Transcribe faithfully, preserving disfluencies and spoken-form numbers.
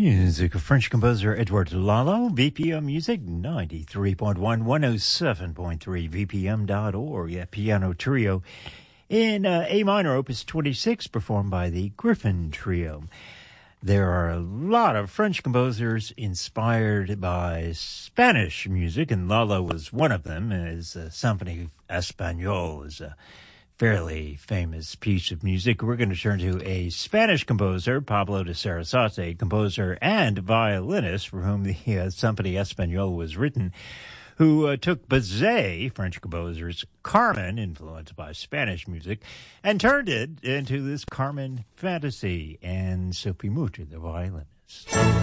Music of French composer Edouard Lalo, V P M Music, ninety-three point one, one oh seven point three, V P M dot org. Yeah, piano trio in uh, A minor, opus twenty-six, performed by the Griffin Trio. There are a lot of French composers inspired by Spanish music, and Lalo was one of them. His uh, Symphony Espagnole is a fairly famous piece of music. We're going to turn to a Spanish composer, Pablo de Sarasate, composer and violinist, for whom the uh, Symphony Espagnole was written, who uh, took Bizet, French composer's Carmen, influenced by Spanish music, and turned it into this Carmen fantasy, and Sophie Mutter, the violinist.